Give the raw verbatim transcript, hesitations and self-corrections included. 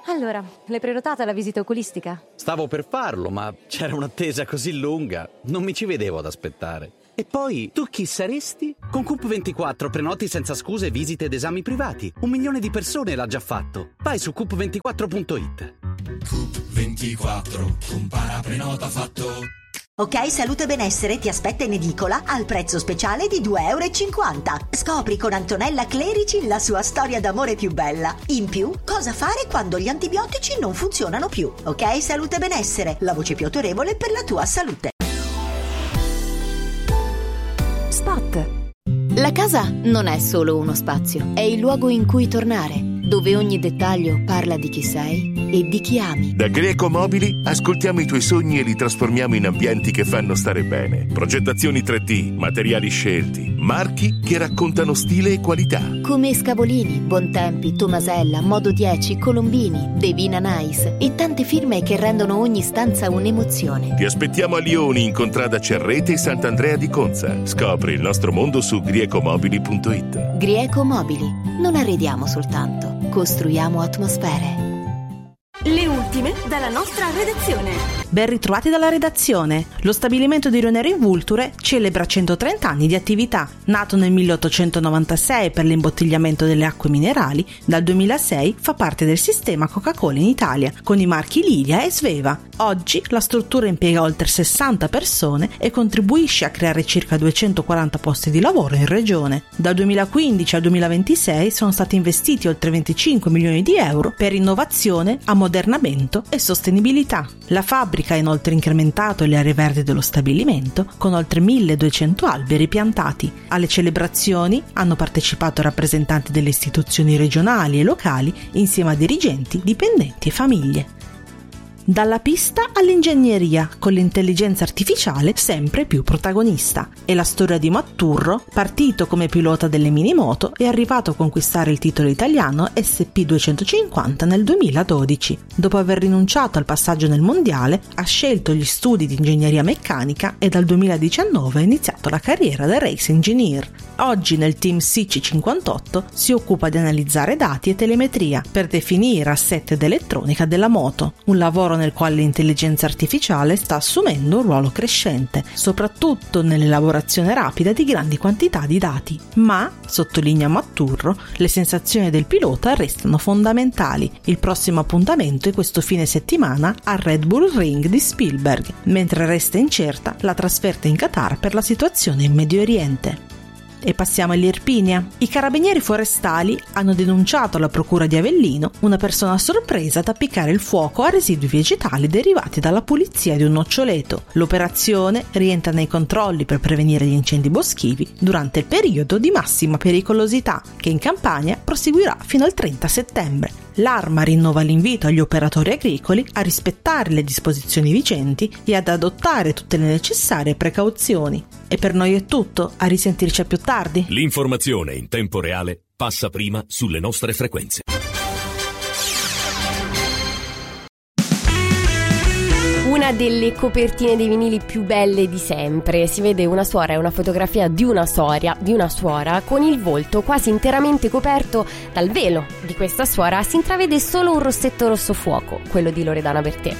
Allora, l'hai prenotata la visita oculistica? Stavo per farlo, ma c'era un'attesa così lunga, non mi ci vedevo ad aspettare. E poi, tu chi saresti? Con Coop ventiquattro prenoti senza scuse visite ed esami privati. Un milione di persone l'ha già fatto. Vai su coop ventiquattro punto it. Coop ventiquattro, compara prenota fatto. Ok Salute e Benessere ti aspetta in edicola al prezzo speciale di due e cinquanta euro. Scopri con Antonella Clerici la sua storia d'amore più bella. In più, cosa fare quando gli antibiotici non funzionano più. Ok Salute e Benessere, la voce più autorevole per la tua salute. Spot. La casa non è solo uno spazio, è il luogo in cui tornare, dove ogni dettaglio parla di chi sei e di chi ami. Da Greco Mobili ascoltiamo i tuoi sogni e li trasformiamo in ambienti che fanno stare bene. Progettazioni tre D, materiali scelti, marchi che raccontano stile e qualità. Come Scavolini, Bontempi, Tomasella, Modo dieci, Colombini, Devina Nice e tante firme che rendono ogni stanza un'emozione. Ti aspettiamo a Lioni in contrada Cerrete e Sant'Andrea di Conza. Scopri il nostro mondo su griecomobili punto it. Grieco Mobili. Non arrediamo soltanto, costruiamo atmosfere. Le ultime dalla nostra redazione. Ben ritrovati dalla redazione. Lo stabilimento di Rionero in Vulture celebra centotrenta anni di attività. Nato nel milleottocentonovantasei per l'imbottigliamento delle acque minerali, dal duemilasei fa parte del sistema Coca-Cola in Italia, con i marchi Lilia e Sveva. Oggi la struttura impiega oltre sessanta persone e contribuisce a creare circa duecentoquaranta posti di lavoro in regione. Dal duemilaquindici al duemilaventisei sono stati investiti oltre venticinque milioni di euro per innovazione, ammodernamento e sostenibilità. La fabbrica ha inoltre incrementato le aree verdi dello stabilimento con oltre milleduecento alberi piantati. Alle celebrazioni hanno partecipato rappresentanti delle istituzioni regionali e locali insieme a dirigenti, dipendenti e famiglie. Dalla pista all'ingegneria, con l'intelligenza artificiale sempre più protagonista. È la storia di Matturro, partito come pilota delle minimoto e arrivato a conquistare il titolo italiano S P duecentocinquanta nel duemiladodici. Dopo aver rinunciato al passaggio nel mondiale, ha scelto gli studi di ingegneria meccanica e dal duemiladiciannove ha iniziato la carriera da race engineer. Oggi nel team S I C cinquantotto si occupa di analizzare dati e telemetria per definire assetti ed elettronica della moto, un lavoro nel quale l'intelligenza artificiale sta assumendo un ruolo crescente, soprattutto nell'elaborazione rapida di grandi quantità di dati. Ma, sottolinea Matturro, le sensazioni del pilota restano fondamentali. Il prossimo appuntamento è questo fine settimana al Red Bull Ring di Spielberg, mentre resta incerta la trasferta in Qatar per la situazione in Medio Oriente. E passiamo all'Irpinia. I carabinieri forestali hanno denunciato alla procura di Avellino una persona sorpresa ad appiccare il fuoco a residui vegetali derivati dalla pulizia di un noccioleto. L'operazione rientra nei controlli per prevenire gli incendi boschivi durante il periodo di massima pericolosità, che in Campania proseguirà fino al trenta settembre. L'Arma rinnova l'invito agli operatori agricoli a rispettare le disposizioni vigenti e ad adottare tutte le necessarie precauzioni. E per noi è tutto, a risentirci a più tardi. L'informazione in tempo reale passa prima sulle nostre frequenze. Una delle copertine dei vinili più belle di sempre. Si vede una suora e una fotografia di una suora, di una suora con il volto quasi interamente coperto dal velo di questa suora. Si intravede solo un rossetto rosso fuoco, quello di Loredana Bertè.